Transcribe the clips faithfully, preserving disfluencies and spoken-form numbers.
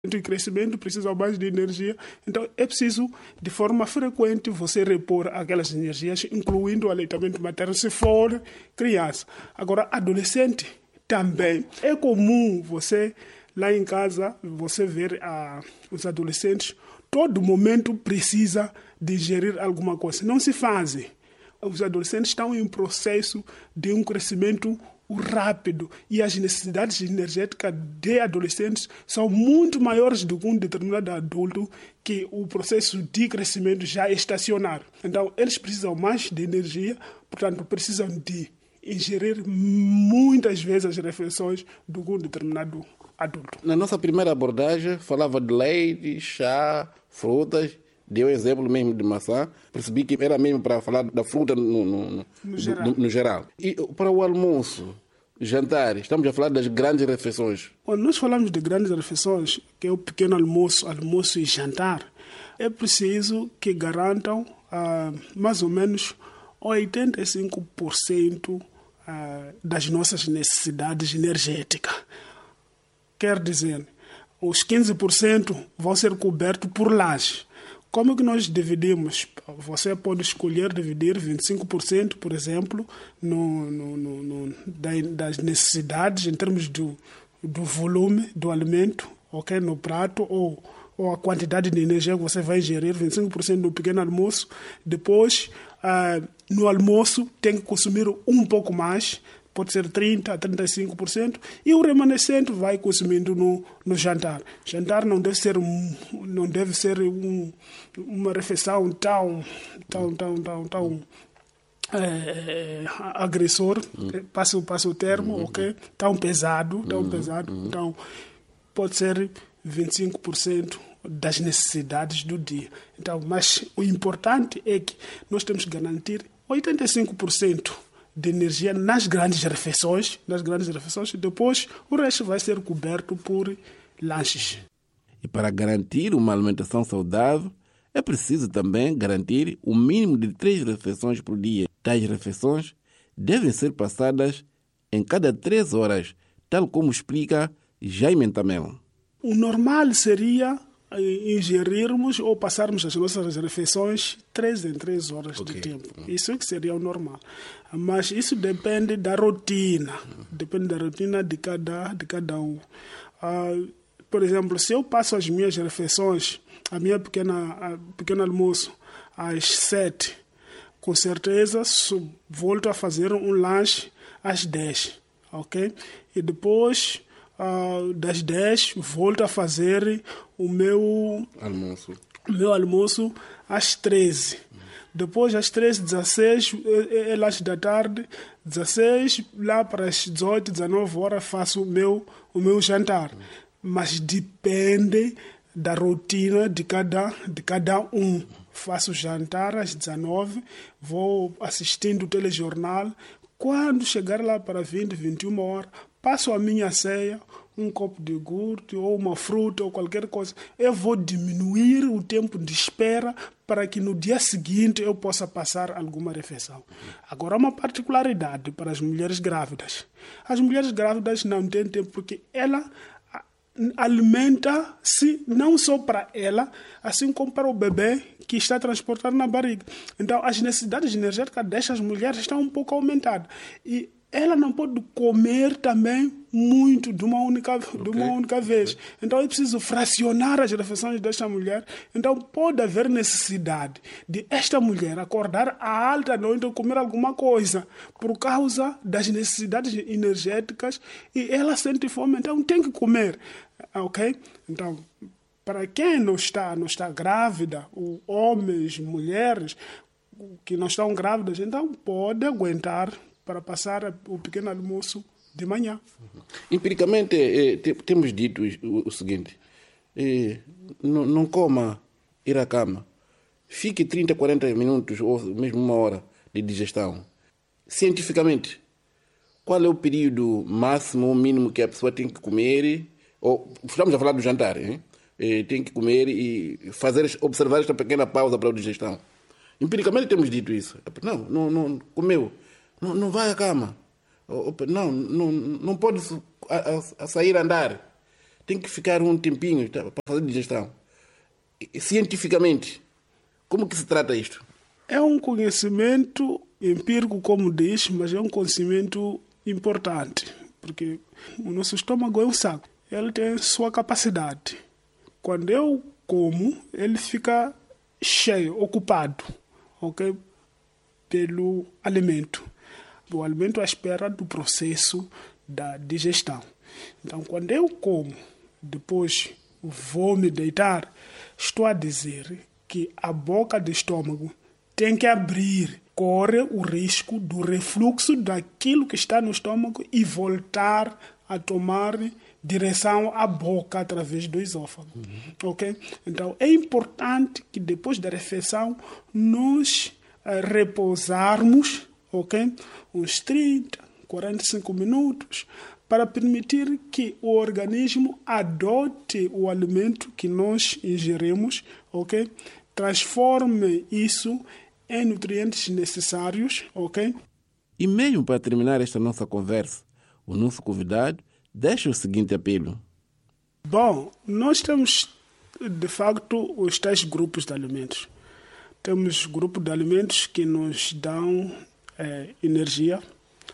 e crescimento precisam mais de energia, então é preciso, de forma frequente, você repor aquelas energias, incluindo o aleitamento materno, se for criança. Agora, adolescente também. É comum você, lá em casa, você ver ah, os adolescentes, todo momento precisa de ingerir alguma coisa. Não se fazem. Os adolescentes estão em processo de um crescimento rápido e as necessidades energéticas de adolescentes são muito maiores do que um determinado adulto que o processo de crescimento já é estacionário. Então, eles precisam mais de energia, portanto, precisam de ingerir muitas vezes as refeições do que um determinado adulto. Na nossa primeira abordagem, falava de leite, chá, frutas. Deu exemplo mesmo de maçã. Percebi que era mesmo para falar da fruta no, no, no, no, geral. no, no geral. E para o almoço, jantar, estamos a falar das grandes refeições. Quando nós falamos de grandes refeições, que é o pequeno almoço, almoço e jantar, é preciso que garantam ah, mais ou menos oitenta e cinco por cento ah, das nossas necessidades energéticas. Quer dizer, os quinze por cento vão ser cobertos por lajes. Como que nós dividimos? Você pode escolher dividir vinte e cinco por cento, por exemplo, no, no, no, no, das necessidades em termos do, do volume do alimento, okay, no prato, ou, ou a quantidade de energia que você vai ingerir, vinte e cinco por cento no pequeno almoço. Depois, uh, no almoço, tem que consumir um pouco mais, pode ser trinta por cento a trinta e cinco por cento, e o remanescente vai consumindo no, no jantar. Jantar não deve ser, um, não deve ser um, uma refeição tão, tão, tão, tão, tão é, agressor, uhum. passa, passa o termo, uhum. ok? Tão pesado, tão uhum. pesado. Uhum. Então, pode ser vinte e cinco por cento das necessidades do dia. Então, mas o importante é que nós temos que garantir oitenta e cinco por cento de energia nas grandes refeições, nas grandes refeições, e depois o resto vai ser coberto por lanches. E para garantir uma alimentação saudável, é preciso também garantir o mínimo de três refeições por dia. Tais refeições devem ser passadas em cada três horas, tal como explica Jaime Tamel. O normal seria ingerirmos ou passarmos as nossas refeições três em três horas okay. de tempo. Isso é que seria o normal. Mas isso depende da rotina. Depende da rotina de cada, de cada um. Uh, por exemplo, se eu passo as minhas refeições, a minha pequena, a pequeno almoço, às sete, com certeza volto a fazer um lanche às dez. Ok? E depois... Uh, das dez, volto a fazer o meu almoço, o meu almoço às treze. Uhum. Depois, às treze, dezesseis, é, é lanche da tarde. dezesseis, lá para as dezoito, dezenove horas, faço o meu, o meu jantar. Uhum. Mas depende da rotina de cada, de cada um. Uhum. Faço jantar às dezenove, vou assistindo o telejornal. Quando chegar lá para vinte, vinte e uma horas, passo a minha ceia, um copo de iogurte ou uma fruta ou qualquer coisa. Eu vou diminuir o tempo de espera para que no dia seguinte eu possa passar alguma refeição. Agora, uma particularidade para as mulheres grávidas. As mulheres grávidas não têm tempo porque ela alimenta-se não só para ela, assim como para o bebê que está transportado na barriga. Então, as necessidades energéticas destas mulheres estão um pouco aumentadas. E ela não pode comer também muito de uma única, okay. de uma única vez. Okay. Então é preciso fracionar as refeições desta mulher. Então pode haver necessidade de esta mulher acordar à alta noite ou comer alguma coisa por causa das necessidades energéticas e ela sente fome, então tem que comer. Ok? Então, para quem não está, não está grávida, homens, mulheres que não estão grávidas, então pode aguentar para passar o pequeno almoço de manhã. Empiricamente, eh, te, temos dito o, o seguinte, eh, não, não coma ir à cama, fique trinta, quarenta minutos ou mesmo uma hora de digestão. Cientificamente, qual é o período máximo ou mínimo que a pessoa tem que comer, ou estamos a falar do jantar, hein? Eh, tem que comer e fazer, observar esta pequena pausa para a digestão. Empiricamente temos dito isso. Não, não, não comeu. Não, não vai à cama. Não, não, não pode a, a, a sair a andar. tem que ficar um tempinho tá, para fazer digestão. Cientificamente, como que se trata isto? É um conhecimento empírico, como diz, mas é um conhecimento importante, porque o nosso estômago é um saco. Ele tem sua capacidade. Quando eu como, ele fica cheio, ocupado, ok? Pelo alimento. O alimento à espera do processo da digestão. Então, quando eu como, depois vou me deitar, estou a dizer que a boca do estômago tem que abrir, corre o risco do refluxo daquilo que está no estômago e voltar a tomar direção à boca através do esôfago. Uhum. Ok? Então, é importante que depois da refeição nós uh, repousarmos, ok? Uns trinta, quarenta e cinco minutos, para permitir que o organismo adote o alimento que nós ingerimos, ok? Transforme isso em nutrientes necessários, ok? E mesmo para terminar esta nossa conversa, o nosso convidado deixa o seguinte apelo. Bom, nós temos, de facto, os tais grupos de alimentos. Temos grupos de alimentos que nos dão é, energia,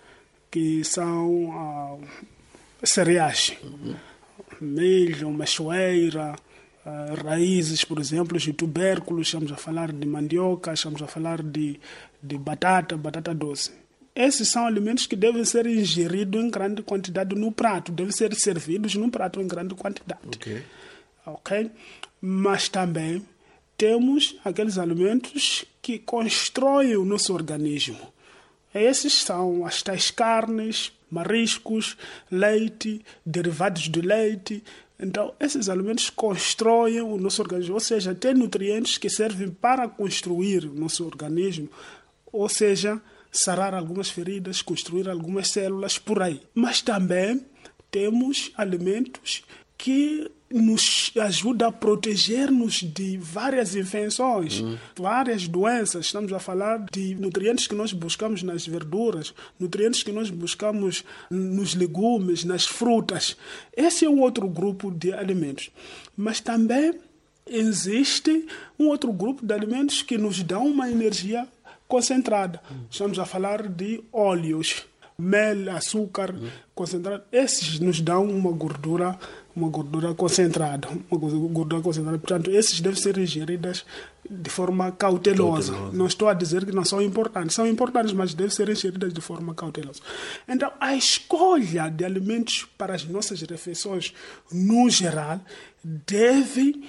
que são ah, cereais, uhum. milho, machoeira, ah, raízes, por exemplo, de tubérculos, estamos a falar de mandioca, estamos a falar de, de batata, batata doce. Esses são alimentos que devem ser ingeridos em grande quantidade no prato, devem ser servidos no prato em grande quantidade. Okay. Ok? Mas também temos aqueles alimentos que constroem o nosso organismo. Esses são as tais carnes, mariscos, leite, derivados do leite. Então, esses alimentos constroem o nosso organismo, ou seja, tem nutrientes que servem para construir o nosso organismo, ou seja, sarar algumas feridas, construir algumas células por aí. Mas também temos alimentos que nos ajudam a proteger-nos de várias infecções, uhum. várias doenças. Estamos a falar de nutrientes que nós buscamos nas verduras, nutrientes que nós buscamos nos legumes, nas frutas. Esse é um outro grupo de alimentos. Mas também existe um outro grupo de alimentos que nos dão uma energia concentrada. Estamos a falar de óleos, mel, açúcar uhum. concentrado. Esses nos dão uma gordura, uma gordura concentrada, uma gordura concentrada. Portanto, esses devem ser ingeridos de forma cautelosa. cautelosa. Não estou a dizer que não são importantes, são importantes, mas devem ser ingeridos de forma cautelosa. Então, a escolha de alimentos para as nossas refeições, no geral, deve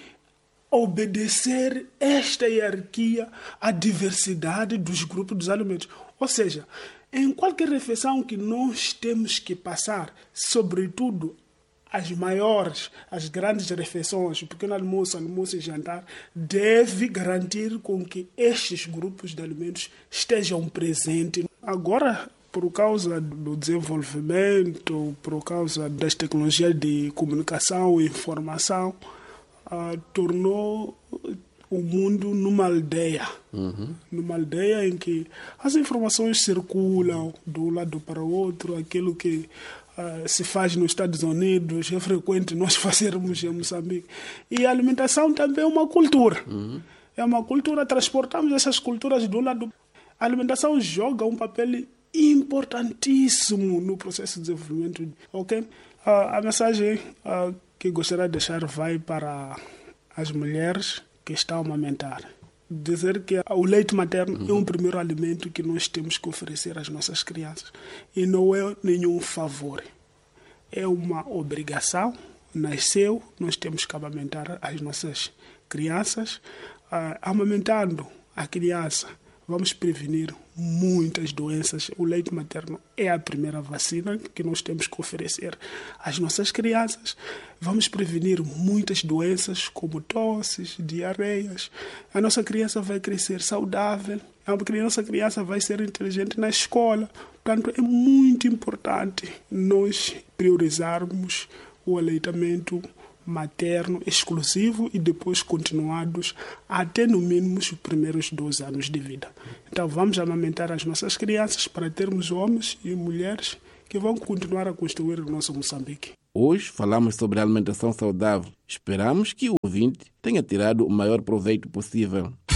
obedecer esta hierarquia à diversidade dos grupos dos alimentos. Ou seja, em qualquer refeição que nós temos que passar, sobretudo as maiores, as grandes refeições, o pequeno almoço, almoço e jantar, deve garantir com que estes grupos de alimentos estejam presentes. Agora, por causa do desenvolvimento, por causa das tecnologias de comunicação e informação, Uh, tornou o mundo numa aldeia. Uhum. Numa aldeia em que as informações circulam de um lado para o outro. Aquilo que uh, se faz nos Estados Unidos é frequente nós fazermos em Moçambique. E a alimentação também é uma cultura. Uhum. É uma cultura, transportamos essas culturas de um lado. A alimentação joga um papel importantíssimo no processo de desenvolvimento. Okay? Uh, a mensagem uh, que gostaria de deixar vai para as mulheres que estão a amamentar. Dizer que o leite materno uhum. é um primeiro alimento que nós temos que oferecer às nossas crianças. E não é nenhum favor. É uma obrigação. Nasceu, nós temos que amamentar as nossas crianças. Uh, amamentando a criança, vamos prevenir muitas doenças. O leite materno é a primeira vacina que nós temos que oferecer às nossas crianças. Vamos prevenir muitas doenças como tosses, diarreias. A nossa criança vai crescer saudável. A nossa criança vai ser inteligente na escola. Portanto, é muito importante nós priorizarmos o aleitamento materno exclusivo e depois continuados até no mínimo os primeiros doze anos de vida. Então vamos amamentar as nossas crianças para termos homens e mulheres que vão continuar a construir o nosso Moçambique. Hoje falamos sobre alimentação saudável. Esperamos que o ouvinte tenha tirado o maior proveito possível.